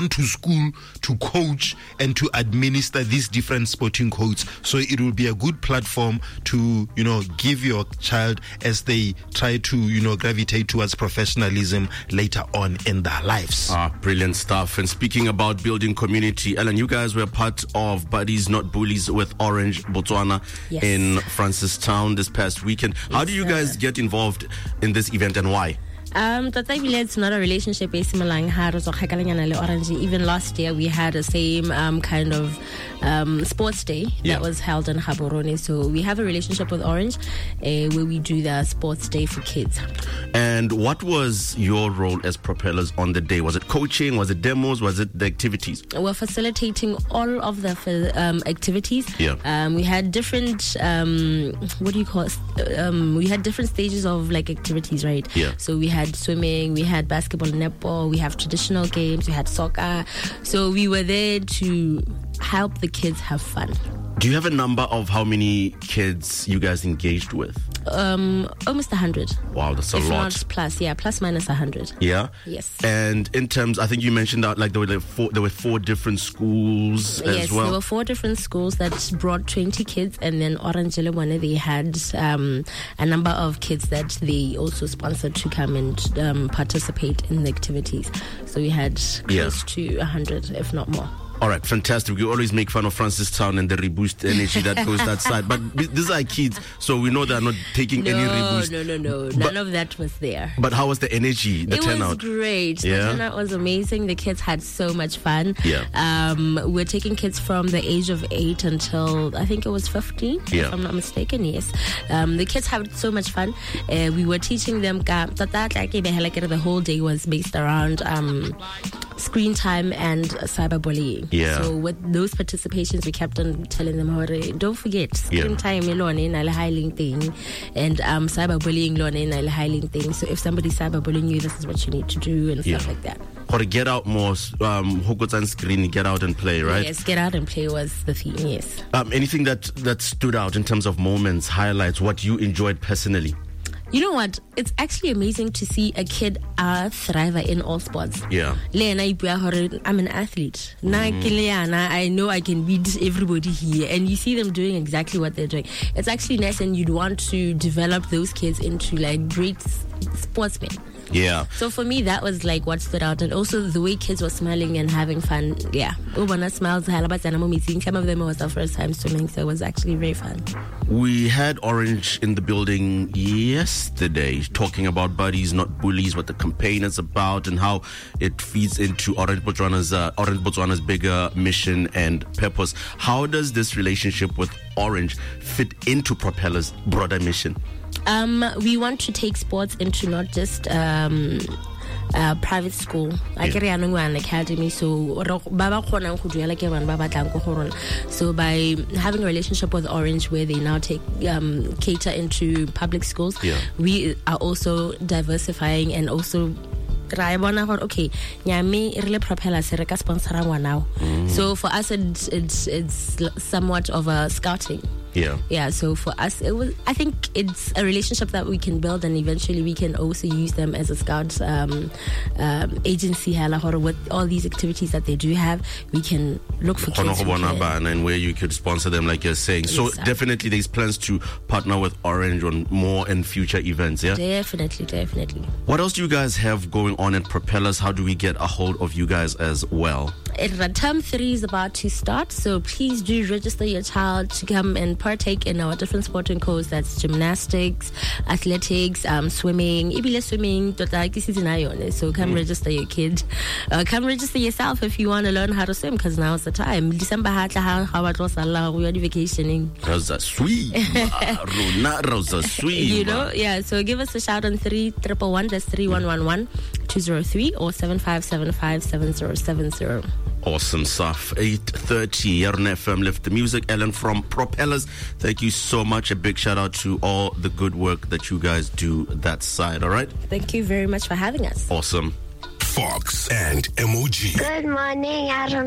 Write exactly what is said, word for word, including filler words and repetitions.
gone to school to coach and to administer these different sporting codes. So it will be a good platform to, you know, give your child as they try to, you know, gravitate towards professionalism later on in their lives. Ah, brilliant stuff. And speaking about building community, Ellen, you guys were part of Buddies Not Bullies with Orange Botswana Yes. in Francistown this past weekend. How Yes, do you sir. guys get involved in this event and why? Um, that I believe it's not a relationship based on Orange. Even last year we had the same um, kind of um, sports day Yeah. that was held in Gaborone. So we have a relationship with Orange uh, where we do the sports day for kids. And what was your role as Propellers on the day? Was it coaching? Was it demos? Was it the activities? We're facilitating all of the um, activities. Yeah. Um, we had different, um, what do you call it? Um, we had different stages of like activities, right? Yeah. So we had swimming, we had basketball, netball, we have traditional games, we had soccer. So we were there to help the kids have fun. Do you have a number of how many kids you guys engaged with? Um, almost a hundred. Wow, that's a if lot. not plus, yeah, plus minus a hundred. Yeah. Yes. And in terms, I think you mentioned that like there were like four, there were four different schools Yes, as well. there were four different schools that brought twenty kids, and then Orange Leboane, they had um, a number of kids that they also sponsored to come and um, participate in the activities. So we had close Yeah. to a hundred, if not more. All right, fantastic. We always make fun of Francistown and the reboost energy that goes that side. But these are kids, so we know they're not taking No, any reboost. no, no, no. But- None of that was there. But how was the energy, the it turnout? was great. Yeah? The turnout was amazing. The kids had so much fun. Yeah. Um, we're taking kids from the age of eight until I think it was fifteen, Yeah. if I'm not mistaken. Yes. Um, the kids had so much fun. Uh, we were teaching them that that like the whole day was based around um, screen time and cyberbullying. Yeah. So with those participations, we kept on telling them, how to, don't forget screen Yeah. time ilone na le highlighting thing, and um, cyberbullying ilone na le highlighting thing. So if somebody's cyberbullying you, this is what you need to do and Yeah. stuff like that. Or to get out more, um, Hokot's on screen, get out and play, right? Yes, get out and play was the theme. Yes. Um, anything that, that stood out in terms of moments, highlights, what you enjoyed personally? You know what? It's actually amazing to see a kid uh, thrive in all sports. Yeah. Le na ipua hore, I'm an athlete. Na ke le yana, I know I can beat everybody here. And you see them doing exactly what they're doing. It's actually nice, and you'd want to develop those kids into like great s- sportsmen. Yeah. So for me, that was like what stood out. And also the way kids were smiling and having fun. Yeah. Ubana smiles. Some of them was their first time swimming, so it was actually very fun. We had Orange in the building yesterday talking about Buddies Not Bullies, what the campaign is about and how it feeds into Orange Botswana's, uh, Orange Botswana's bigger mission and purpose. How does this relationship with Orange fit into Propeller's broader mission? Um, we want to take sports into not just um, uh, private school. Like Yeah. an academy. So so by having a relationship with Orange, where they now take um, cater into public schools, Yeah. we are also diversifying and also. Okay, nyame really propeller sereka sponsor now. So for us, it's, it's it's somewhat of a scouting. Yeah. Yeah, so for us, it was. I think it's a relationship that we can build, and eventually we can also use them as a scout um, um, agency. With all these activities that they do have, we can look for kids who can. And where you could sponsor them, like you're saying. So Exactly. definitely, there's plans to partner with Orange on more and future events. Yeah. Definitely, definitely. What else do you guys have going on at Propellers? How do we get a hold of you guys as well? It, term three is about to start, so please do register your child to come and partake in our different sporting codes. That's gymnastics, athletics, um, swimming, ibile swimming. So come mm. register your kid. Uh, come register yourself if you want to learn how to swim, because now is the time. December we are vacationing. Rosa sweet, Rona Rosa sweet. You know, yeah. So give us a shout on three triple one. That's three one one one two zero three or seven five seven five seven zero seven zero. Awesome stuff. eight thirty here on F M Lift the Music. Ellen from Propellers, thank you so much. A big shout out to all the good work that you guys do that side. All right. Thank you very much for having us. Awesome. Fox and M O G. Good morning, Adam.